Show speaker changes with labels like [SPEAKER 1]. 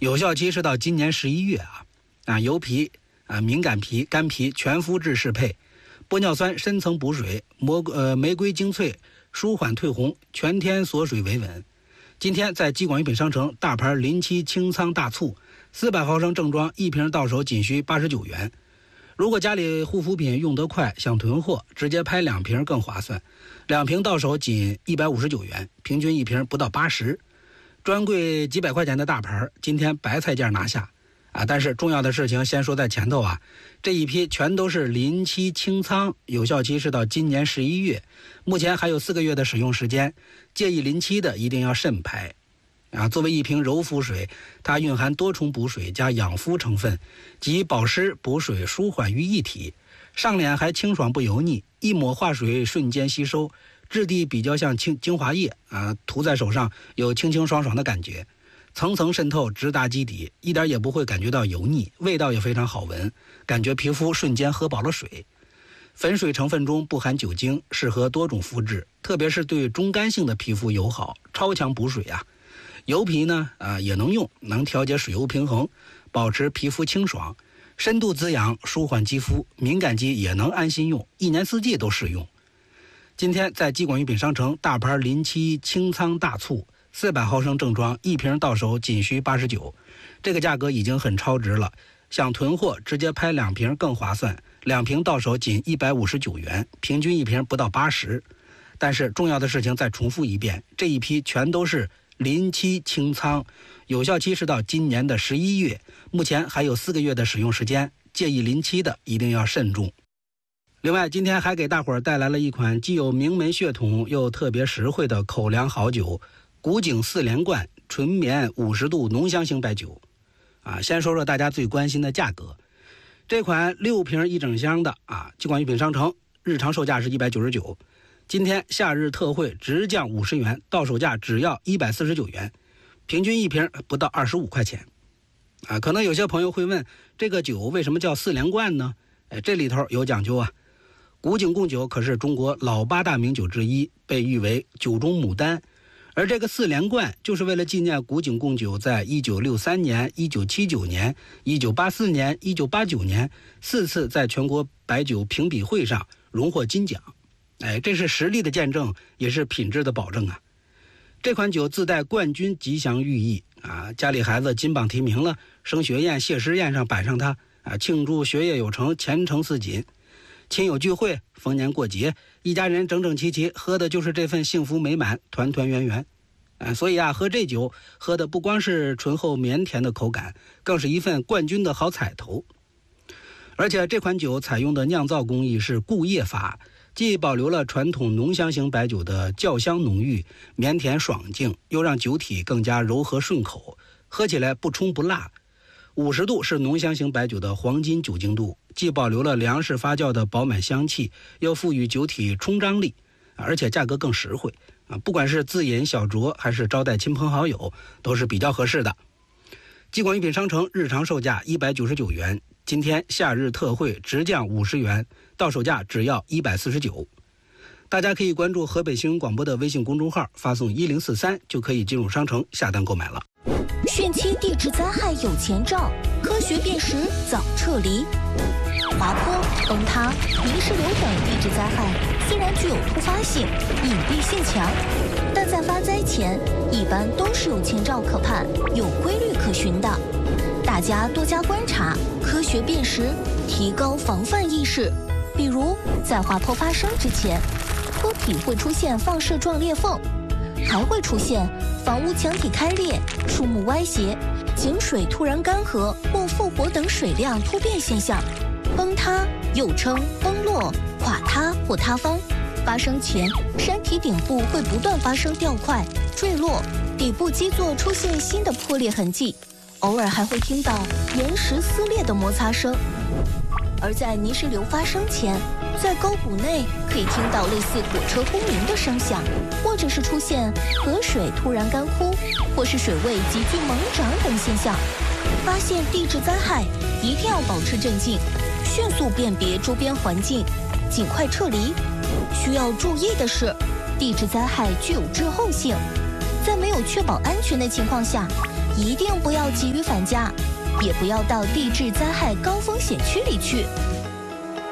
[SPEAKER 1] 有效期是到今年11月油皮敏感皮、干皮全肤质适配，玻尿酸深层补水，玫瑰精粹舒缓退红，全天锁水维稳。今天在吉广御品商城大牌临期清仓大促，400毫升正装一瓶到手仅需89元。如果家里护肤品用得快，想囤货，直接拍2瓶更划算，2瓶到手仅159元，平均一瓶不到80。专柜几百块钱的大牌，今天白菜价拿下但是重要的事情先说在前头这一批全都是临期清仓，有效期是到今年11月，目前还有4个月的使用时间，介意临期的一定要慎拍作为一瓶柔肤水，它蕴含多重补水加养肤成分，集保湿补水舒缓于一体，上脸还清爽不油腻，一抹化水瞬间吸收，质地比较像精华液涂在手上有清清爽爽的感觉，层层渗透直达基底，一点也不会感觉到油腻，味道也非常好闻，感觉皮肤瞬间喝饱了水。粉水成分中不含酒精，适合多种肤质，特别是对中干性的皮肤友好，超强补水油皮呢也能用，能调节水油平衡，保持皮肤清爽，深度滋养，舒缓肌肤，敏感肌也能安心用，一年四季都适用。今天在吉广御品商城大牌临期清仓大促，400毫升正装一瓶到手仅需89，这个价格已经很超值了，想囤货直接拍2瓶更划算，2瓶到手仅159元，平均一瓶不到80。但是重要的事情再重复一遍，这一批全都是临期清仓，有效期是到今年的11月，目前还有4个月的使用时间，介意临期的一定要慎重。另外今天还给大伙儿带来了一款既有名门血统又特别实惠的口粮好酒，古井4连冠纯棉50度浓香型白酒先说说大家最关心的价格，这款6瓶一整箱的吉广御品商城日常售价是199，今天夏日特惠直降50元，到手价只要149元，平均一瓶不到25块钱可能有些朋友会问，这个酒为什么叫4连冠呢？这里头有讲究古井贡酒可是中国老8大名酒之一，被誉为酒中牡丹，而这个4连冠就是为了纪念古井贡酒在1963年、1979年、1984年、1989年4次在全国白酒评比会上荣获金奖。这是实力的见证，也是品质的保证这款酒自带冠军吉祥寓意家里孩子金榜题名了，升学宴、谢师宴上摆上它庆祝学业有成，前程似锦。亲友聚会、逢年过节，一家人整整齐齐，喝的就是这份幸福美满，团团圆圆所以喝这酒喝的不光是醇厚绵甜的口感，更是一份冠军的好彩头。而且这款酒采用的酿造工艺是固液法，既保留了传统浓香型白酒的酵香浓郁、绵甜爽净，又让酒体更加柔和顺口，喝起来不冲不辣。50度是浓香型白酒的黄金酒精度，既保留了粮食发酵的饱满香气，又赋予酒体冲张力，而且价格更实惠不管是自饮小酌还是招待亲朋好友都是比较合适的。吉广御品商城日常售价199元，今天夏日特惠直降50元，到手价只要149。大家可以关注河北新闻广播的微信公众号，发送1043就可以进入商城下单购买了。
[SPEAKER 2] 汛期地质灾害有前兆，科学辨识早撤离。滑坡、崩塌、泥石流等地质灾害虽然具有突发性、隐蔽性强，但在发灾前一般都是有前兆可盼、有规律可循的。大家多加观察，科学辨识，提高防范意识。比如在滑坡发生之前，坡体会出现放射状裂缝，还会出现房屋墙体开裂、树木歪斜、井水突然干涸或复活等水量突变现象。崩塌又称崩落、垮塌或塌方，发生前山体顶部会不断发生掉块、坠落，底部基座出现新的破裂痕迹，偶尔还会听到岩石撕裂的摩擦声。而在泥石流发生前，在沟谷内可以听到类似火车轰鸣的声响，或者是出现河水突然干枯，或是水位急剧猛涨等现象。发现地质灾害一定要保持镇静，迅速辨别周边环境，尽快撤离。需要注意的是，地质灾害具有滞后性，在没有确保安全的情况下， 一定不要急于返家，也不要到地质灾害高风险区里去。